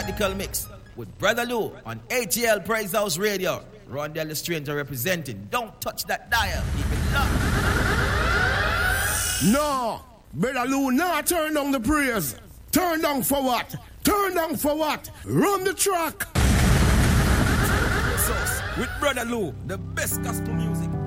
Radical Mix with Brother Lou on ATL Praise House Radio. Rondell the Stranger representing. Don't touch that dial. Keep it locked. No, Brother Lou, now turn down the praise. Turn down for what? Turn down for what? Run the track. With Brother Lou, the best gospel music.